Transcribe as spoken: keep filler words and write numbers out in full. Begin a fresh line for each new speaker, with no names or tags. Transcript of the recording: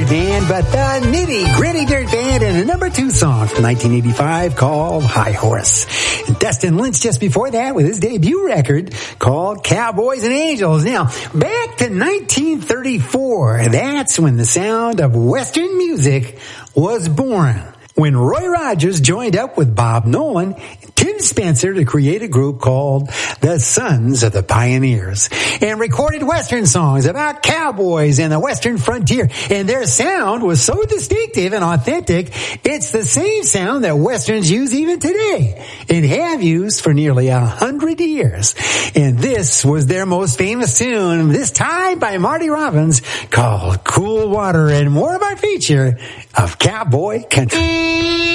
Dirt Band, but the Nitty Gritty Dirt Band, and a number two song from nineteen eighty-five called High Horse. And Dustin Lynch just before that with his debut record called Cowboys and Angels. Now, back to nineteen thirty-four. That's when the sound of Western music was born, when Roy Rogers joined up with Bob Nolan and Tim Spencer to create a group called the Sons of the Pioneers, and recorded Western songs about cowboys and the Western frontier. And their sound was so distinctive and authentic, it's the same sound that Westerns use even today and have used for nearly a hundred years. And this was their most famous tune, this time by Marty Robbins, called Cool Water, and more of our feature of Cowboy Country.